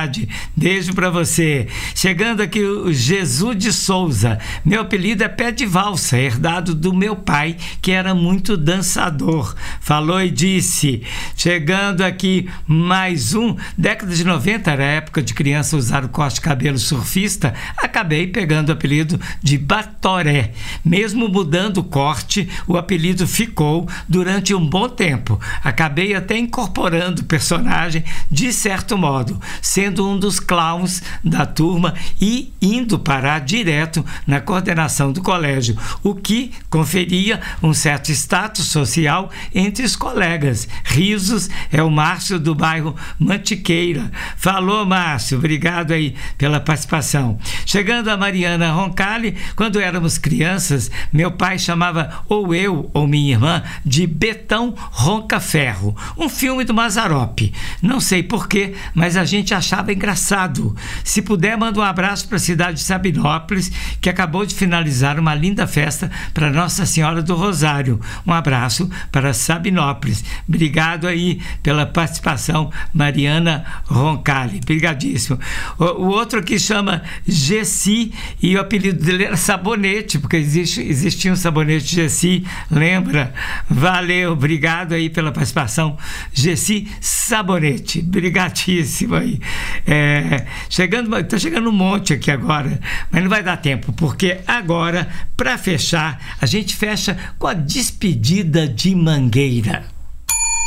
cidade. Beijo para você. Chegando aqui o Jesus de Souza. Meu apelido é Pé de Valsa, herdado do meu pai, que era muito dançador. Falou e disse. Chegando aqui mais um. Década de 90, era a época de criança usar o corte de cabelo surfista. Acabei pegando o apelido de Batoré. Mesmo mudando o corte, o apelido ficou durante um bom tempo. Acabei até incorporando o personagem de certo modo, sendo um dos clowns da turma e indo parar direto na coordenação do colégio, o que conferia um certo status social entre os colegas. Risos é o Márcio do bairro Mantiqueira. Falou, Márcio, obrigado aí pela participação. Chegando a Mariana Roncalli, quando éramos crianças, meu pai chamava ou eu ou minha irmã de Betão Ronca-Ferro, um filme do Mazzaropi. Não sei porquê, mas a gente achava engraçado. Se puder, manda um abraço para a cidade de Sabinópolis, que acabou de finalizar uma linda festa para Nossa Senhora do Rosário. Um abraço para Sabinópolis. Obrigado aí pela participação, Mariana Roncalli. Obrigadíssimo. O outro aqui chama Gessi e o apelido dele era Sabonete, porque existia um sabonete Gessi, lembra? Valeu, obrigado aí pela participação, Gessi Sabonete. Obrigadíssimo aí. Tá chegando um monte aqui agora, mas não vai dar tempo, porque agora, para fechar, a gente fecha com a despedida de Mangueira.